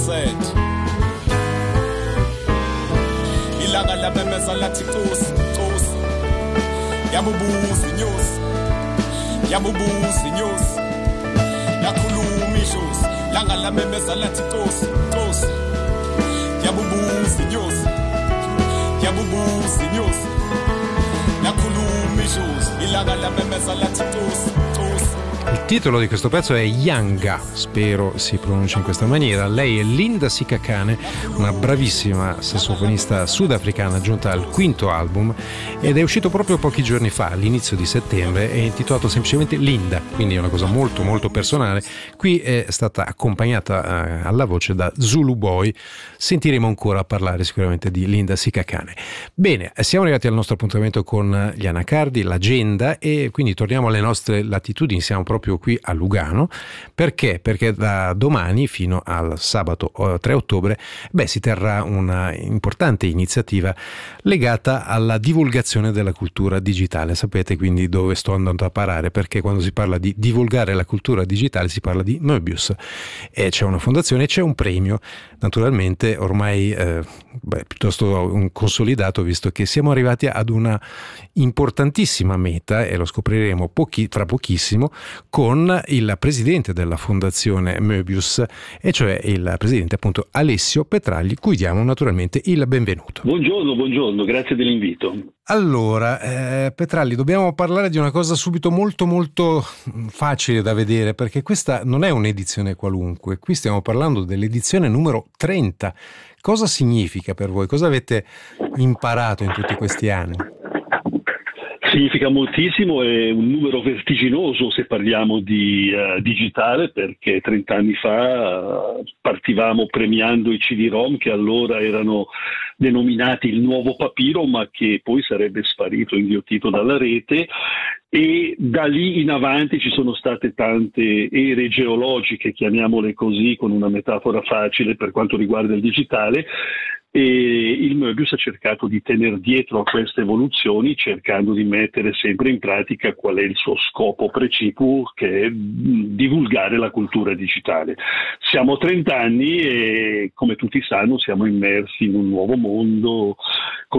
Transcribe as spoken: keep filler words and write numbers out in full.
ilanga lamemeza lathi Nkosi, Nkosi yabubuza inyosi, yabubuza inyosi yakhuluma ishozi, ilanga lamemeza lathi Nkosi, Nkosi yabubuza inyosi, yabubuza inyosi yakhuluma ishozi, ilanga lamemeza lathi Nkosi, Nkosi. Il titolo di questo pezzo è Yanga, spero si pronuncia in questa maniera. Lei è Linda Sikhakhane, una bravissima sassofonista sudafricana giunta al quinto album ed è uscito proprio pochi giorni fa, all'inizio di settembre, è intitolato semplicemente Linda, quindi è una cosa molto molto personale. Qui è stata accompagnata eh, alla voce da Zulu Boy. Sentiremo ancora parlare sicuramente di Linda Sikhakhane. Bene, siamo arrivati al nostro appuntamento con gli anacardi, l'agenda, e quindi torniamo alle nostre latitudini. Siamo proprio qui a Lugano. Perché? Perché da domani fino al sabato tre ottobre beh, si terrà una importante iniziativa legata alla divulgazione della cultura digitale. Sapete quindi dove sto andando a parare, perché quando si parla di divulgare la cultura digitale si parla di Möbius, e c'è una fondazione e c'è un premio, naturalmente ormai eh, beh, piuttosto consolidato, visto che siamo arrivati ad una importantissima meta, e lo scopriremo pochi, fra pochissimo, con il presidente della fondazione Möbius, e cioè il presidente appunto Alessio Petragli, cui diamo naturalmente il benvenuto. Buongiorno, buongiorno, grazie dell'invito. Allora, eh, Petragli, dobbiamo parlare di una cosa subito molto molto facile da vedere, perché questa non è un'edizione qualunque, qui stiamo parlando dell'edizione numero trenta. Cosa significa per voi? Cosa avete imparato in tutti questi anni? Significa moltissimo, è un numero vertiginoso se parliamo di uh, digitale, perché trent'anni fa uh, partivamo premiando i C D-ROM, che allora erano denominati il nuovo papiro, ma che poi sarebbe sparito, inghiottito dalla rete, e da lì in avanti ci sono state tante ere geologiche, chiamiamole così con una metafora facile per quanto riguarda il digitale, e il Möbius ha cercato di tenere dietro a queste evoluzioni, cercando di mettere sempre in pratica qual è il suo scopo precipuo, che è divulgare la cultura digitale. Siamo trenta anni e, come tutti sanno, siamo immersi in un nuovo mondo